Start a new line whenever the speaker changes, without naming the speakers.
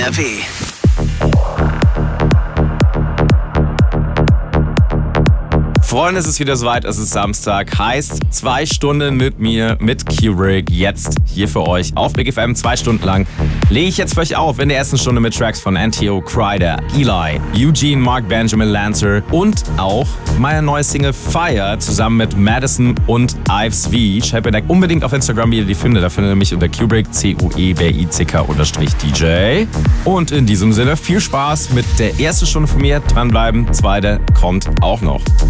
NRW. Freunde, es ist wieder soweit, es ist Samstag, heißt 2 Stunden mit mir, mit Kubrick, jetzt hier für euch auf Big FM, 2 Stunden lang. Lege ich jetzt für euch auf in der ersten Stunde mit Tracks von Antio, Kryder, Eli, Eugene, Mark Benjamin, Lancer und auch meine neue Single Fire zusammen mit Madison und Ives V. Schreibt mir da unbedingt auf Instagram, wie ihr die findet. Da findet ihr mich unter Kubrick, Cuebrick_DJ. Und in diesem Sinne viel Spaß mit der ersten Stunde von mir. Dranbleiben, zweite kommt auch noch.